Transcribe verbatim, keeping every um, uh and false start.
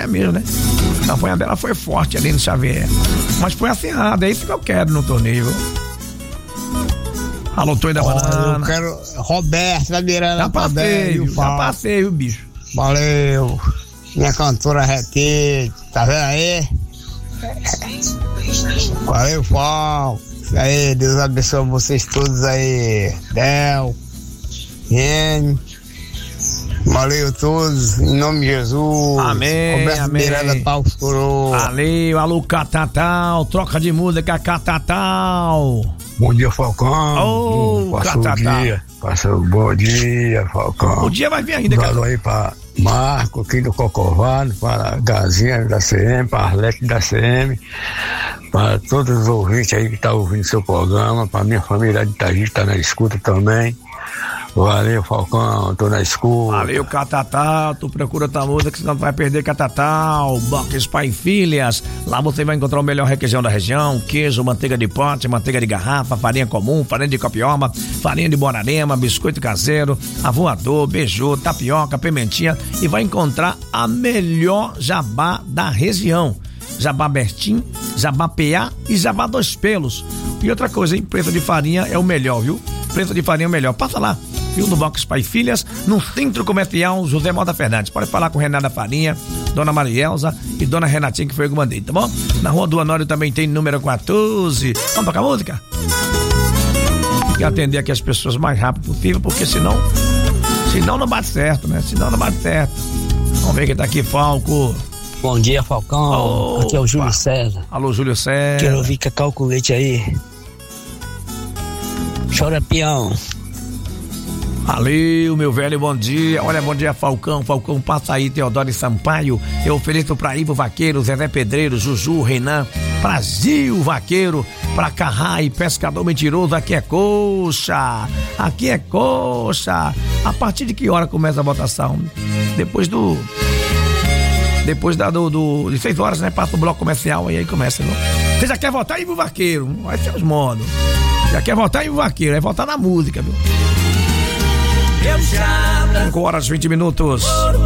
campanha mesmo, né? A campanha dela foi forte ali no Xavier. Mas foi acirrada, é isso que eu quero no torneio. Alô, Tonho da oh, Banana. Eu quero Roberto da Miranda. Já passei, já passei, o bicho. Valeu. Minha cantora Requete, tá vendo aí? Valeu, Paulo. E aí, Deus abençoe vocês todos aí. Del, Rene. Valeu todos, em nome de Jesus. Amém, Roberto amém. Miranda, Paus Coroa. Valeu, alô, Catatal. Troca de música, Catatal. Bom dia, Falcão. Ô, Passou o Catatal. dia. Passou o bom dia, Falcão. O dia vai vir ainda, cara. Um aí pra Marco, aqui do Cocovado, para Gazinha da C M, para Arlete da C M, para todos os ouvintes aí que estão tá ouvindo seu programa, para minha família de Itají que tá na escuta também. Valeu, Falcão, tô na escuta. Valeu, Catatal, tu procura tua música, senão tu vai perder Catatal, Box Pai Filhas. Lá você vai encontrar o melhor requeijão da região, queijo, manteiga de pote, manteiga de garrafa, farinha comum, farinha de copioma, farinha de borarema, biscoito caseiro, avoador, beiju, tapioca, pimentinha, e vai encontrar a melhor jabá da região. Jabá Bertim, Jabá P A e Jabá Dois Pelos. E outra coisa, hein? Preço de farinha é o melhor, viu? Preço de farinha é o melhor. Passa lá, viu? No Box Pai Filhas, no Centro Comercial José Mota Fernandes. Pode falar com Renata Farinha, Dona Marielza e Dona Renatinha, que foi eu que mandei, tá bom? Na Rua do Honório também tem número quatorze. Vamos tocar música? Tem que atender aqui as pessoas o mais rápido possível, porque senão, senão não bate certo, né? Senão não bate certo. Vamos ver quem tá aqui, Falco. Bom dia, Falcão. Oh, aqui é o Júlio opa. César. Alô, Júlio César. Quero ouvir Cacau com Leite aí. Chora peão. Valeu, meu velho, bom dia. Olha, bom dia, Falcão. Falcão, passa aí, Teodoro e Sampaio. Eu ofereço pra Ivo Vaqueiro, Zezé Pedreiro, Juju, Renan, pra Gil Vaqueiro, pra Carrai, Pescador Mentiroso. Aqui é coxa. Aqui é coxa. A partir de que hora começa a votação? Depois do... Depois da, do, do, de seis horas, né? Passa o bloco comercial e aí começa, não? Você já quer votar em Ivo Vaqueiro? Vai ser os modos. Já quer votar em Ivo Vaqueiro? É votar na música, viu? cinco horas e vinte minutos.